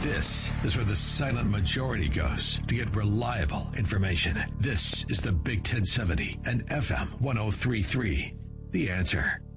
This is where the silent majority goes to get reliable information. This is the Big 1070 and FM 1033. The Answer.